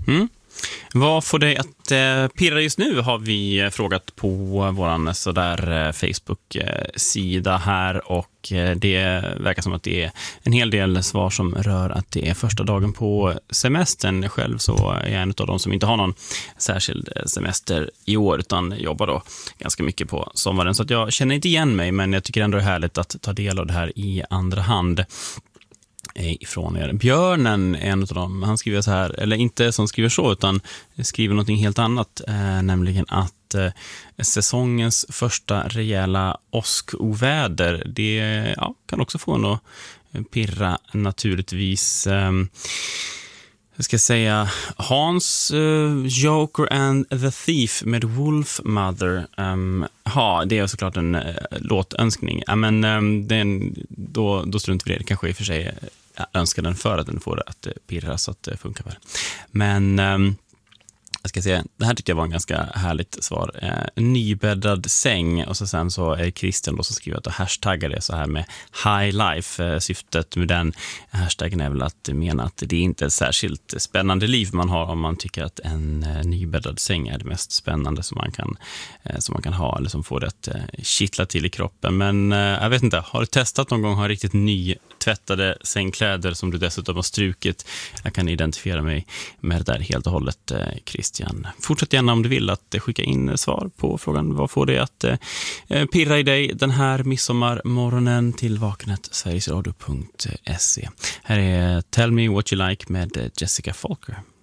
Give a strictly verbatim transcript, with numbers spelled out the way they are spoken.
Mm. Vad får dig att eh, pirra just nu har vi frågat på våran sådär Facebook-sida här, och eh, det verkar som att det är en hel del svar som rör att det är första dagen på semestern. Själv så är jag en av de som inte har någon särskild semester i år utan jobbar då ganska mycket på sommaren, så att jag känner inte igen mig, men jag tycker ändå det är härligt att ta del av det här i andra hand ifrån er. Björnen är en av dem, han skriver så här, eller inte som skriver så utan skriver någonting helt annat, eh, nämligen att eh, säsongens första rejäla åskoväder, det ja, kan också få en att pirra naturligtvis. eh, Jag ska säga Hans, uh, Joker and the Thief med Wolf Mother. Um, ja, det är såklart en uh, låtönskning. Ja, men um, den, då, då struntar vi det. Det kanske i och för sig uh, önskar den för att den får det att uh, pirra så att det funkar väl. Men um, jag ska säga, det här tyckte jag var en ganska härligt svar. Eh, nybäddad säng, och så sen så är Christian då som skriver att och hashtaggar det så här med high life. Eh, syftet med den hashtaggen är väl att mena att det är inte ett särskilt spännande liv man har om man tycker att en eh, nybäddad säng är det mest spännande som man kan, eh, som man kan ha, eller som får det att eh, kittla till i kroppen. Men eh, jag vet inte, har du testat någon gång ha riktigt nytvättade sängkläder som du dessutom har strukit? Jag kan identifiera mig med det där helt och hållet, eh, Christian. Fortsätt gärna om du vill att skicka in svar på frågan vad får det att eh, pirra i dig den här midsommarmorgonen till vaknet sverigesradio punkt se. Här är Tell Me What You Like med Jessica Folker.